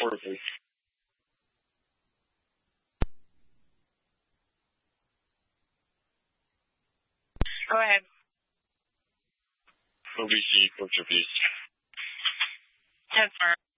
reporter, please. Go ahead. OBC, picture, please. Yes, sir.